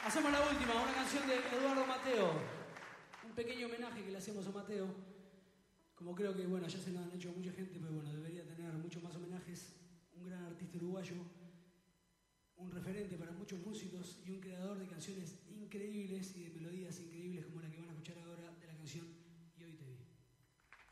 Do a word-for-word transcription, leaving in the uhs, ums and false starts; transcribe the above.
Hacemos la última, una canción de Eduardo Mateo. Un pequeño homenaje que le hacemos a Mateo. Como creo que, bueno, ya se lo han hecho a mucha gente, pero bueno, debería tener muchos más homenajes. Un gran artista uruguayo, un referente para muchos músicos y un creador de canciones